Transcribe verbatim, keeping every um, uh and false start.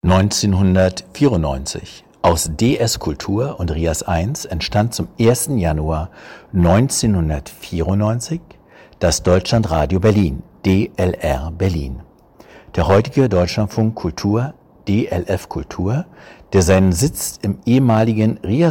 neunzehnhundertvierundneunzig. Aus D S Kultur und RIAS eins entstand zum ersten Januar neunzehnhundertvierundneunzig das Deutschlandradio Berlin, D L R Berlin. Der heutige Deutschlandfunk Kultur, D L F Kultur, der seinen Sitz im ehemaligen RIAS